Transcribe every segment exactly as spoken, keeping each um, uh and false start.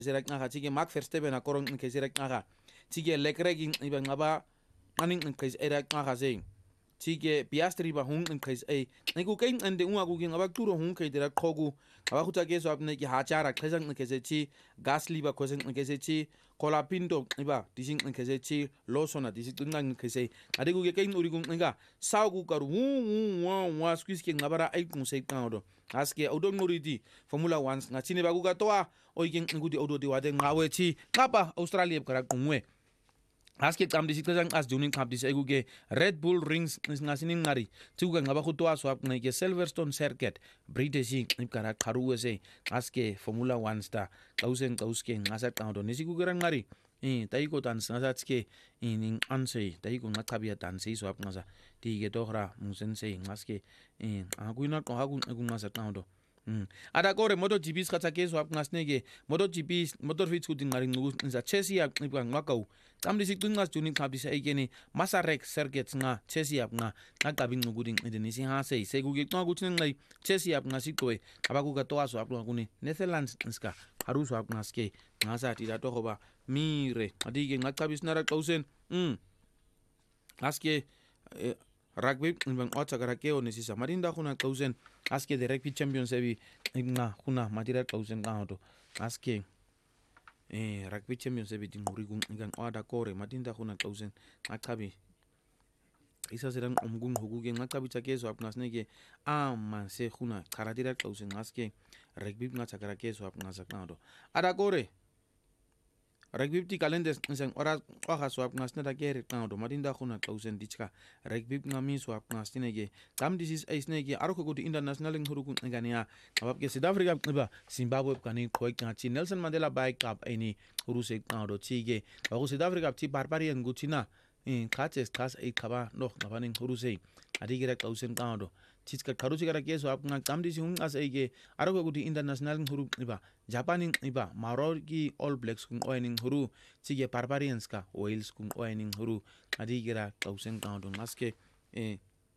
Zerak naha tige Mark Verstappen akorong in kezerak naha tige Leclerc in ibang ngaba aning in kez erak naha zeng tige Piastri ba hung in kez ay niku kain ande unga ku ging abak turo hung kay dirak kogu aba kuta keso apne ki hachara kezang in kezechi Gasly ba kozeng in kezechi Colapinto iba dising in kezechi Lawson dising tunang in keze adiku ke kain urigung nga saugu karu wu wu wa squeeze ke ngabara ay kung say kangdo aske odon nguridi Formula one nga chine bagu ga toa oigeng ngudi ododi wade ngawe chi kapa Australia kara kungwe aske kam disi kezang as junin kam disi eguge Red Bull Rings nga sinin ngari tuga ngaba kutoa swap ngeke Silverstone Circuit British kara karu se aske Formula one sta kausen kauske ngasa kangdo nisi kugera ngari eh taiko tan snazatske in ansei taiko ngakabia tan sei swap ngasa tige dohra musense ngaske eh aguina ko hagun ngasa kangdo Mm. Ada kore MotoGP skata keso ap ngasnege MotoGP motor fit skuting ngari ngu nza Chelsea ap ngwa ngakau tamdi siktung ngas tuning kapdi sa ikeni Masarek circuit nga Chelsea ap nga ngakabing nguding Indonesia ha sei segugi to gutin ngai Chelsea ap ngasikoe abaku ka toa so ap nguni Netherlands nska haruso ap ngaske ngasa tida to hoba mire adige ngakabis nara kausen mm aske eh, rugby bang ota karakeo ni sisa marinda kuna kausen aske the rugby champions ebi na kuna matira kausen kaoto aske eh rugby champions ebi tinguri gung ngang oda kore matinda kuna kausen akabi isa serang omgung huguge ngakabi chakeso apnas nege ama se kuna karatira kausen aske rugby ngacha karakeso apnas kaoto ada kore rugby ti kalender sang ora oha swap ngasna da gere kaodo madinda khuna kausen dichka rugby ngami swap ngastinege kam this is isnege aroko go international ngurukun ngania abab ke South Africa ba Zimbabwe kani khoi kachi Nelson Mandela Bay Cup ini uruse kaodo chige ba South Africa ti barbarian gutina in kaches kas e khaba no ngabani uruse adigera kausen kaodo chiska karuchi kara keso apna kam this hung as ege aroko go international nguru iba Japan iba Maroki All Blacks kung oining huru sige Barbarians ka Wales kung oining huru adigira kausen kaodo ngaske eh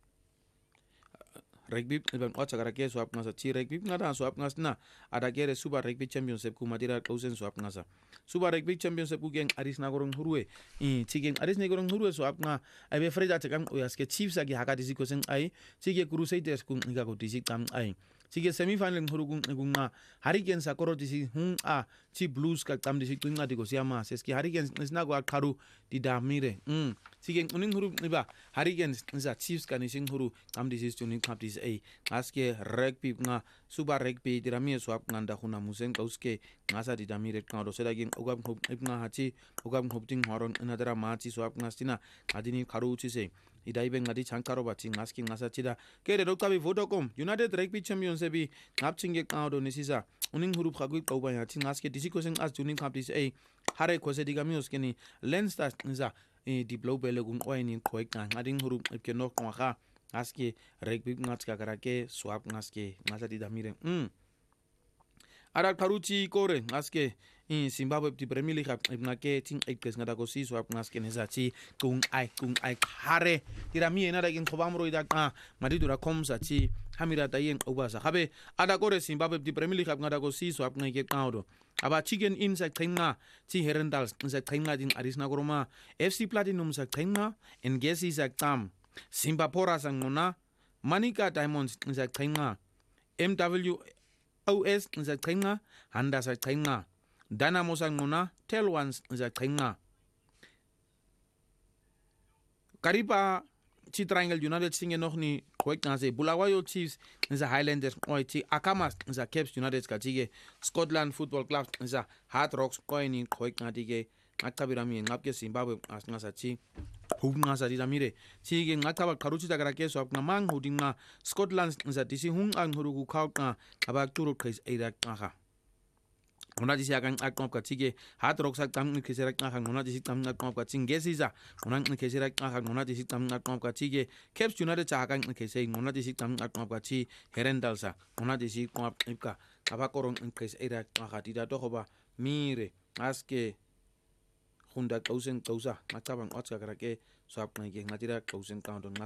rugby ibang ocha kara ke swap ngasa chi rugby ngada swap ngasna ada gere super rugby championship ku matira kausen swap ngasa super rugby championship ku geng aris nagorong hurue i chi geng aris nagorong hurue swap nga abe freda tekam oyaske chiefs agi hakati sikosen ai sige crusaders ku nga ko disik tam ai sige semifinal hurugung ngunga Hurricanes akoro disi hun a chi blues ka tam disi tunga digo siama seski Hurricanes nisna go akaru di damire mm sige uning huru niba Hurricanes nza chiefs ka nising huru tam disi tuning kap disi ai aske rugby nga super rugby dirami swap nganda huna musen kauske ngasa di damire kado sedagin ogam hop ibna hachi ogam hopting horon anadara machi swap ngastina adini karu chi se idai beng ngadi chankaro bachi ngaski ngasa chida kere rokabi vodacom United Rugby Champions ebi ngapchinge kaodo nisisa uning hurup khagui kauba ya chi ngaski disikosen as tuning kapis ei hare kose digamios keni Leinster nza e di blow belegung oini khoik nga ngading hurup ke nok ngakha aski rugby ngatska karake swap ngaski ngasa di damire mm arak paruchi kore ngaske in Zimbabwe ti Premier League ngake ting eight kes ngada ko si swap ngaske nezachi kung ai kung ai hare tirami ena da gin khobamro ida ka mari dura komsa chi hamira ta yen obasa habe ada kore Zimbabwe ti Premier League ngada ko si swap ngake kaodo aba chicken in sa thainga chi herendals sa thainga din arisna goroma F C Platinum sa thainga Ngesi sa tam Singapore sa ngona Manika Diamonds sa thainga M W O S nza thainga handa sa thainga Dynamo sa ngona Tel Ones nza thainga Kariba chi Triangle United singe noch ni khoik na se Bulawayo Chiefs nza Highlanders oiti Akamas nza Cape United ka tige Scotland Football Club nza Hard Rocks koini khoik na tige akabirami ngapke Zimbabwe asnga sa chi hubnga sa diramire sige ngakaba karuchi dagara keso apna mang hudinga Scotland nza disi hung ang hurugu kautna aba turu kais eira ngaha ona disi akan aknop ka tige Hard Rocks ak tam kisera ngaha ona disi tam aknop ka Ngesi za ona kisera ngaha ona disi tam aknop ka tige Cape United cha akan kisei ona disi tam aknop ka chi Herendal sa ona disi kop ipka aba korong kais eira ngaha tida to hoba mire aske hunda kausen kausa machabang otsa karake swap ngai ngatira kausen kaundon ngaske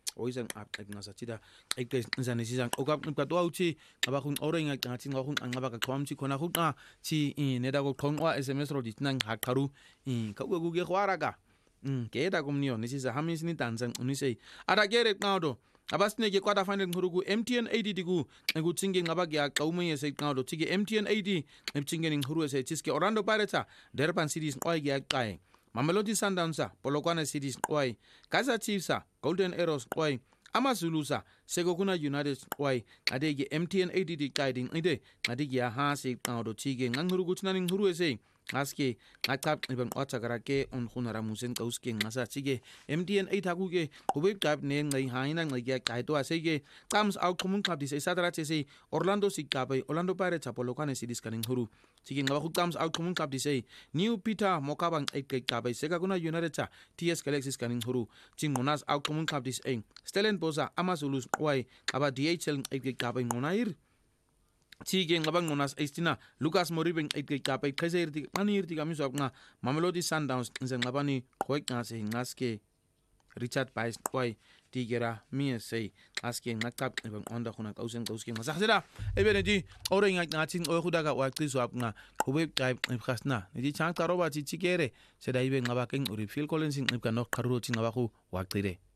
oyisa ngaqeq ngasathida eqes nzane sizang okaqibqatwa uthi ngaba khun orenga ngathi ngakhun angaba ka khwamthi khona khuqa thi neda ko qhonqwa S M S road tina ngaqharu ka ku ke khwara ka ke da kumniyo nisiza hamisi ni danza unise arakere qado abasineke quarter final nghuruku M T N A D ku nguthinge ngaba ke aqawumunye seqado thike M T N A D ngithingeni ngkhuru esethiske Orlando Pirates Durban City qwayi ke aqaye Mamelodi Sundowns Polokwane City qwayi Kaizer Chiefs Golden Arrows qwayi AmaZulusa sekokuna United qwayi ade ke M T N A D guiding ide ade ke ha seqado thike nganghuruku thina ngkhuru ese aske ngachapha iban kwathakara ke onkhunara musen qawuske ngasathi ke M T N eight akuke kube iqab nenqe hayina nqe ke qaitwa seke qams awuqhumun club dise Saturday se Orlando Siqabe Orlando Pirates Polokwane City scanning huru sike ngaba khu qams awuqhumun club dise New Peter Mokaba nqeqabe seka kuna United T S Galaxy scanning huru tingonas awuqhumun club dise Stellenbosch AmaZulu qwai aba D H L nqeqabe ngonair Tige ngaba ngonas Estina Lucas Moribe nqeqabe qhezerti qanirti kamiswa nga Mamelodi Sundowns nze ngabani qoyqase ngaske Richard Baes qwai tigera miyese aske ngaqab onda khona qawusen qawuske ngasahlela ebenedi orenga ngathi oykhudaka waqizwa nga qhube qayib khasna nithi changa roba thi tikere seda ibe ngaba ke nguri Phil Collins nqibka no qharuro thi ngaba khu waqire